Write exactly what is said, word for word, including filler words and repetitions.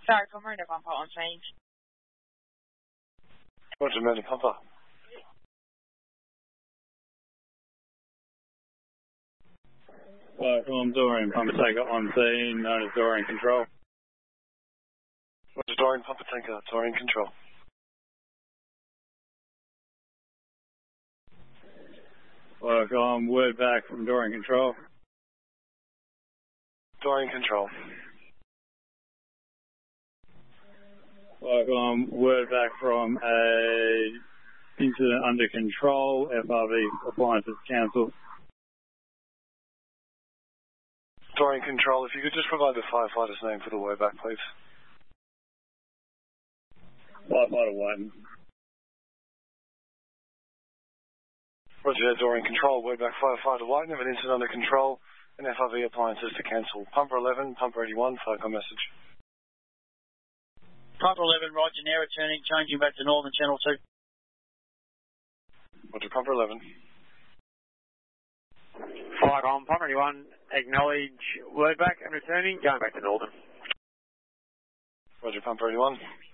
Sorry, for Marina Pumper on change. Roger, Marina Pumper. Well, I'm Dorian Pumper Tanker on scene, known as Dorian Control. Roger, Dorian Pumper Tanker, Dorian Control. Welcome, word back from Dorian Control. Dorian Control. Welcome, word back from a incident under control, F R V appliances cancelled. Dorian Control, if you could just provide the firefighter's name for the word back, please. Firefighter Whiten. Roger, Dorian Control, word back firefighter Whiten of an incident under control and F R V appliances to cancel. Pumper eleven, Pumper eighty-one, FOCO message. Pumper eleven, Roger, now returning, changing back to Northern Channel two. Roger, Pumper eleven. Firecom, Pumper eighty-one, acknowledge, word back and returning, going back to Northern. Roger, Pumper eighty-one.